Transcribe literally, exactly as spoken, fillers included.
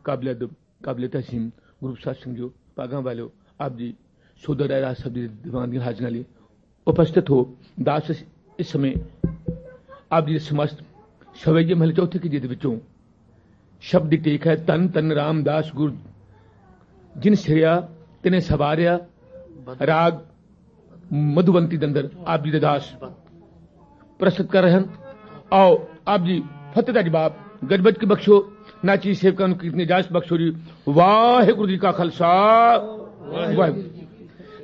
काबिल अदब काबिल तहसीन ग्रुप साथ संगो पागा वालो आप जी सोदर राज सब दीवानगी हाजिर लिए उपस्थित हो। दास इस समय आप जी समस्त सवैये महल चौथे की जिद विचों शब्द टेक है तन तन रामदास गुरु जिन सिरिया तिने सवारिया राग मधुवंती दंदर आप जी दास प्रस्तुत कर रहे हैं। आओ आप जी फतेह जवाब गजबज की बख्शो नाची सेवकां की इतनी इजाजत बख्शो जी। वाहिगुरु जी का खालसा वाहिगुरु।